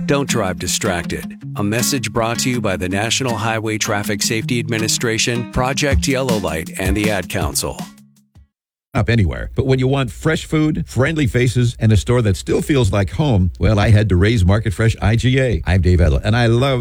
Don't drive distracted. A message brought to you by the National Highway Traffic Safety Administration, Project Yellow Light, and the Ad Council. Up anywhere. But when you want fresh food, friendly faces, and a store that still feels like home, well, I had to raise Market Fresh IGA. I'm Dave Edler, and I love